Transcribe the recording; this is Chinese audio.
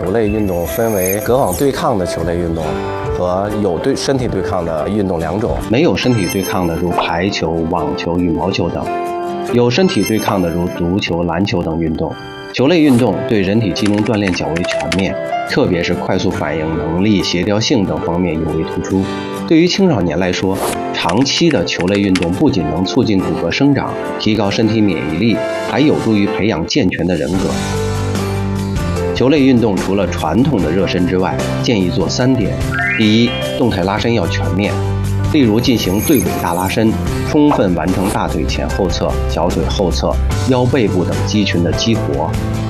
球类运动分为隔网对抗的球类运动和有身体对抗的运动两种。 没有身体对抗的如排球、网球、羽毛球等；有身体对抗的如足球、篮球等运动。球类运动对人体机能锻炼较为全面，特别是快速反应能力、协调性等方面尤为突出。对于青少年来说，长期的球类运动不仅能促进骨骼生长，提高身体免疫力，还有助于培养健全的人格。球类运动除了传统的热身之外，建议做3点：第一，动态拉伸要全面，例如进行对尾大拉伸，充分完成大腿前后侧、小腿后侧、腰背部等肌群的激活，